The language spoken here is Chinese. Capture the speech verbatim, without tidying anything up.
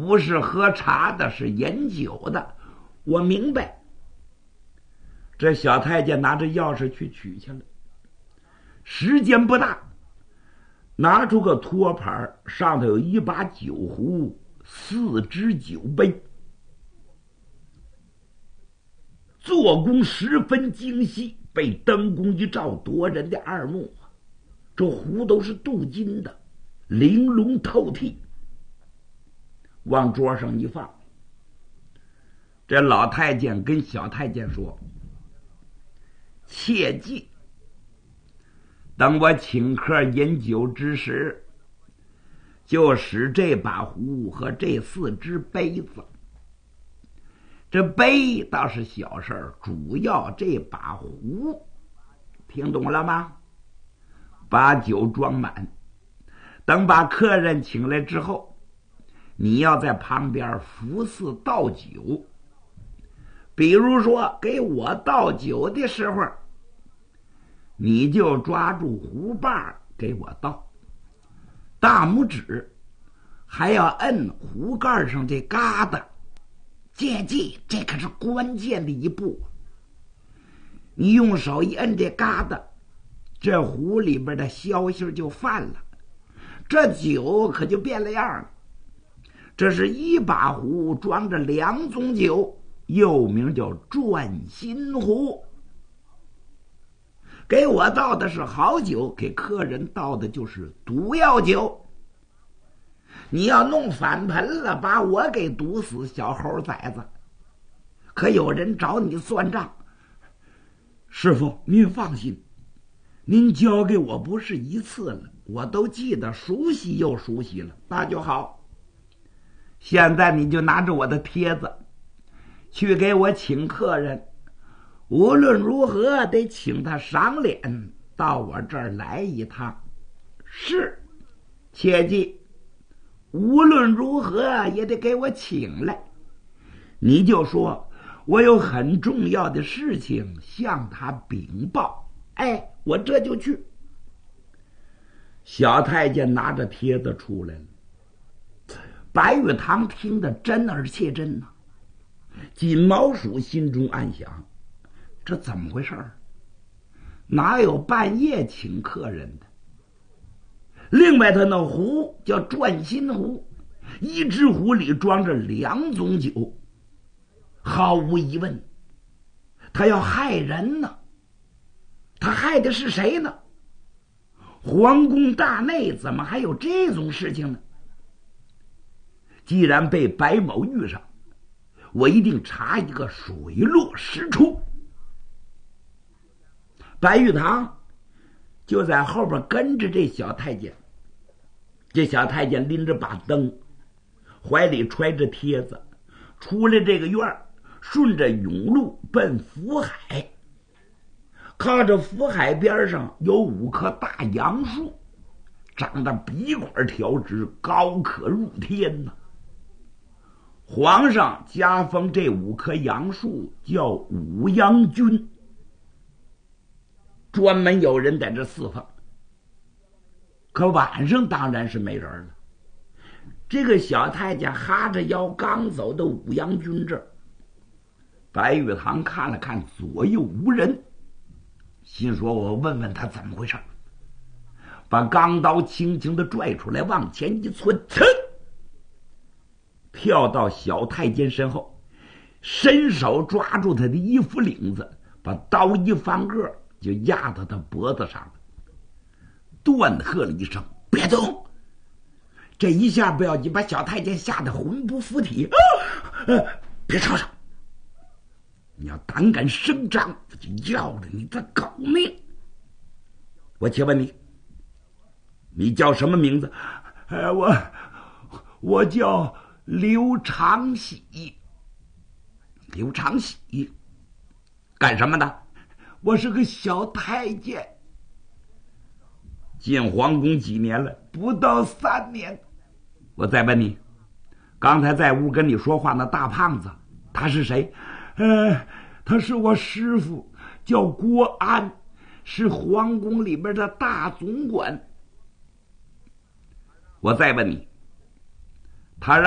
不是喝茶的，是饮酒的。我明白。这小太监拿着钥匙去取去了，时间不大，拿出个托盘，上头有一把酒壶，四只酒杯，做工十分精细，被灯光一照，夺人的二目。这壶都是镀金的，玲珑透剔，往桌上一放。这老太监跟小太监说：切记，等我请客饮酒之时，就使这把壶和这四只杯子。这杯倒是小事儿，主要这把壶，听懂了吗？把酒装满，等把客人请来之后，你要在旁边服侍倒酒。比如说给我倒酒的时候，你就抓住壶把给我倒，大拇指还要摁壶盖上这疙瘩，切记，这可是关键的一步。你用手一摁这疙瘩，这壶里边的消息就泛了，这酒可就变了样了。这是一把壶装着两种酒，又名叫转心壶。给我倒的是好酒，给客人倒的就是毒药酒。你要弄反盆了，把我给毒死，小猴崽子，可有人找你算账。师傅您放心，您教给我不是一次了，我都记得熟悉又熟悉了，那就好。现在你就拿着我的帖子去给我请客人，无论如何得请他赏脸到我这儿来一趟。是，切记，无论如何也得给我请来。你就说我有很重要的事情向他禀报。哎，我这就去。小太监拿着帖子出来了。白玉堂听得真而切真呐、啊，金毛鼠心中暗想：这怎么回事儿？哪有半夜请客人的？另外，他那壶叫转心壶，一只壶里装着两种酒，毫无疑问，他要害人呢。他害的是谁呢？皇宫大内怎么还有这种事情呢？既然被白某遇上，我一定查一个水落石出。白玉堂就在后边跟着这小太监。这小太监拎着把灯，怀里揣着帖子，出了这个院，顺着甬路奔福海。靠着福海边上有五棵大杨树，长得笔管条直，高可入天呐、啊。皇上加封这五棵杨树叫五杨军，专门有人在这侍奉。可晚上当然是没人了。这个小太监哈着腰刚走到五杨军这儿，白玉堂看了看左右无人，心说我问问他怎么回事，把钢刀轻轻地拽出来，往前一窜，噌，跳到小太监身后，伸手抓住他的衣服领子，把刀一翻个就压到他脖子上了，断喝了一声：“别动！”这一下不要紧，把小太监吓得魂不附体。啊呃、别吵吵！你要胆敢声张，我就要了你的狗命！我且问你，你叫什么名字？呃、我我叫刘长喜。刘长喜干什么的？我是个小太监，进皇宫几年了？不到三年。我再问你，刚才在屋跟你说话那大胖子他是谁？呃，他是我师傅，叫郭安，是皇宫里边的大总管。我再问你，他让